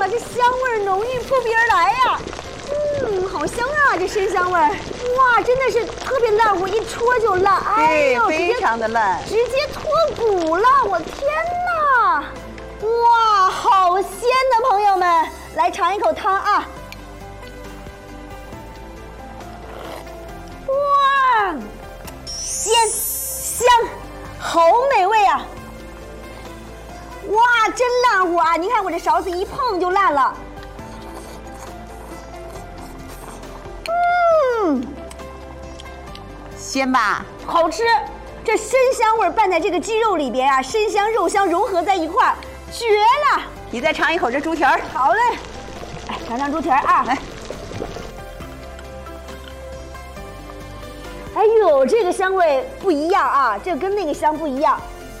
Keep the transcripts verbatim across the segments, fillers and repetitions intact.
了，这香味浓郁扑鼻而来呀！嗯，好香啊，这参香味儿！哇，真的是特别烂乎，一戳就烂，哎呦， 非常的烂， 直接脱骨了！我天哪！哇，好鲜的朋友们，来尝一口汤啊！哇，鲜香，好美味啊！哇，真烂乎啊！您看我这勺子一碰就烂了。嗯， 鲜吧？ 好吃。这参香味拌在这个鸡肉里边啊，参香肉香融合在一块儿，绝了！ 你再尝一口这猪蹄儿。 好嘞，哎，尝尝猪蹄儿啊！来。哎呦，这个香味不一样啊，这跟那个香不一样。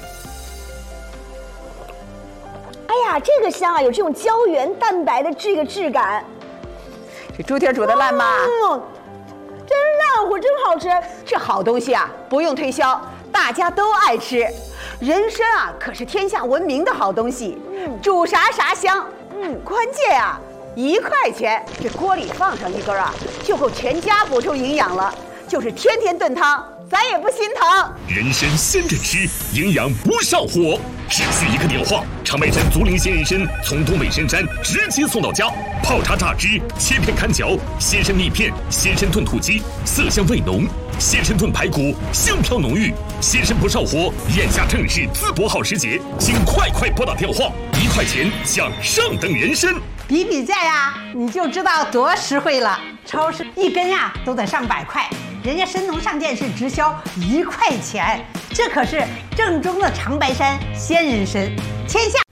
哎呀，这个香啊，有这种胶原蛋白的这个质感。 这猪蹄煮的烂吗？ 嗯，真烂乎，真好吃。 这好东西啊，不用推销，大家都爱吃。人参啊，可是天下闻名的好东西，嗯，煮啥啥香。嗯，关键啊，一块钱，这锅里放上一根啊，就够全家补充营养了。就是天天炖汤，咱也不心疼。 人参鲜着吃，营养不上火，只需一个电话，长白山竹林鲜人参从东北深山直接送到家，泡茶榨汁，切片砍嚼，鲜参蜜片，鲜参炖土鸡，色香味浓；鲜参炖排骨，香飘浓郁。鲜参不上火，眼下正是淄博好时节，请快快拨打电话，一块钱享上等人参。 比比价呀，你就知道多实惠了。超市一根呀都得上百块，人家参农上店是直销一块钱，这可是正宗的长白山鲜人参，天下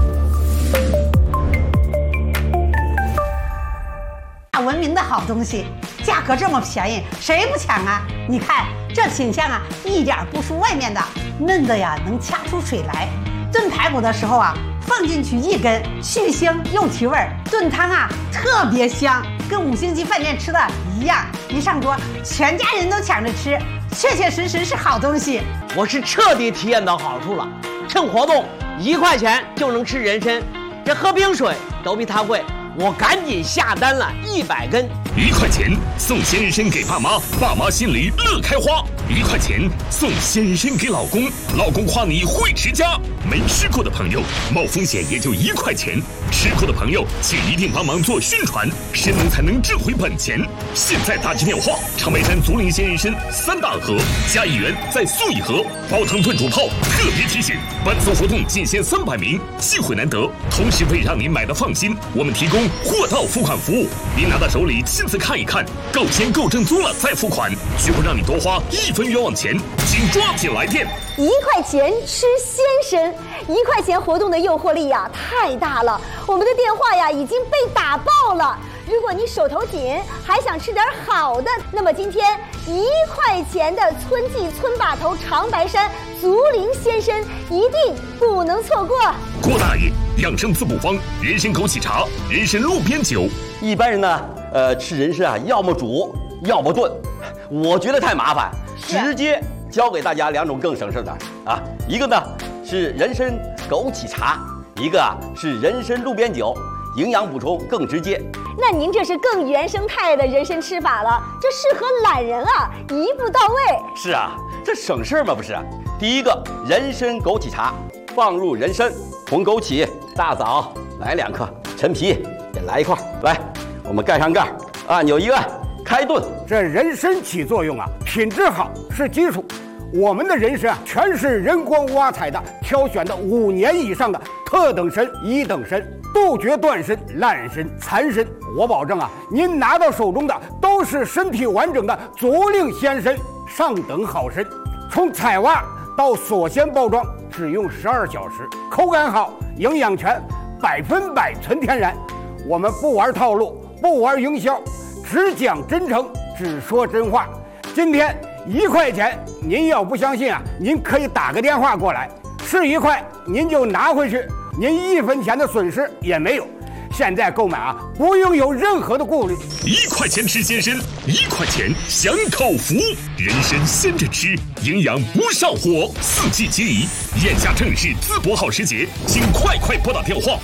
闻名的好东西，价格这么便宜，谁不抢啊？你看这品相啊，一点不输外面的，嫩的呀能掐出水来。炖排骨的时候啊，放进去一根，去腥又提味儿，炖汤啊特别香，跟五星级饭店吃的一样。一上桌，全家人都抢着吃，确确实实是好东西。 我是彻底体验到好处了，趁活动一块钱就能吃人参，这喝冰水都比它贵，我赶紧下单了一百根。 一块钱送鲜人参给爸妈，爸妈心里乐开花；一块钱送鲜人参给老公，老公夸你会持家。没吃过的朋友，冒风险也就一块钱；吃过的朋友，请一定帮忙做宣传，神农才能挣回本钱。现在打起电话，长白山竹林鲜人参三大盒加一元再送一盒，煲汤炖煮泡。特别提醒，本次活动仅限三百名，机会难得，同时为让您买的放心，我们提供货到付款服务，您拿到手里亲自看一看，够鲜够正宗了再付款，绝不让你多花一分冤枉钱，请抓紧来电。 一块钱吃鲜参，一块钱活动的诱惑力呀太大了，我们的电话呀已经被打爆了。如果你手头紧，还想吃点好的，那么今天一块钱的村记村把头长白山竹林鲜参一定不能错过。 郭大爷，养生滋补方，人参枸杞茶，人参路边酒。 一般人呢，呃，吃人参啊，要么煮，要么炖，我觉得太麻烦，直接教给大家两种更省事的啊，一个呢是人参枸杞茶，一个啊是人参路边酒，营养补充更直接。 那您这是更原生态的人参吃法了，这适合懒人啊，一步到位。 是啊，这省事嘛不是？第一个人参枸杞茶，放入人参、红枸杞、大枣来两克，陈皮也来一块，来，我们盖上盖，按钮一按，开炖。 这人参起作用啊，品质好是基础。我们的人参啊，全是人工挖采的，挑选的五年以上的特等参、一等参，杜绝断参、烂参、残参。我保证啊，您拿到手中的都是身体完整的竹林鲜参，上等好参。从采挖到锁鲜包装，只用十二小时，口感好，营养全，百分百纯天然。我们不玩套路，不玩营销，只讲真诚，只说真话。今天一块钱，您要不相信啊，您可以打个电话过来，是一块您就拿回去，您一分钱的损失也没有。现在购买啊，不用有任何的顾虑。 一块钱吃鲜参，一块钱享口福。人参鲜着吃，营养不上火，四季皆宜。眼下正是淄博好时节，请快快拨打电话，